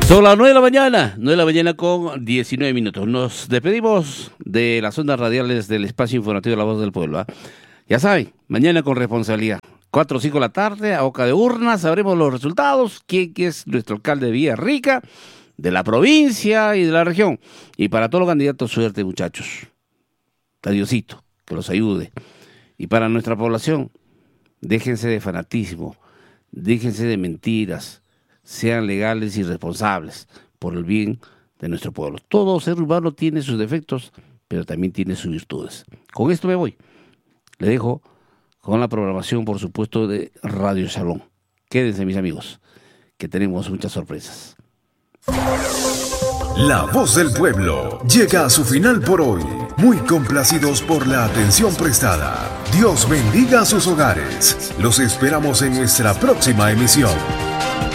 Son las 9 de la mañana, 9 de la mañana con 19 minutos. Nos despedimos de las ondas radiales del espacio informativo de La Voz del Pueblo. Ya saben, mañana con responsabilidad. 4 o 5 de la tarde, a boca de urna, sabremos los resultados, quién es nuestro alcalde de Villarrica, de la provincia y de la región. Y para todos los candidatos, suerte, muchachos. Adiosito, que los ayude. Y para nuestra población, déjense de fanatismo, déjense de mentiras, sean legales y responsables por el bien de nuestro pueblo. Todo ser humano tiene sus defectos, pero también tiene sus virtudes. Con esto me voy. Le dejo con la programación, por supuesto, de Radio Shalom. Quédense, mis amigos, que tenemos muchas sorpresas. La Voz del Pueblo llega a su final por hoy. Muy complacidos por la atención prestada. Dios bendiga sus hogares. Los esperamos en nuestra próxima emisión.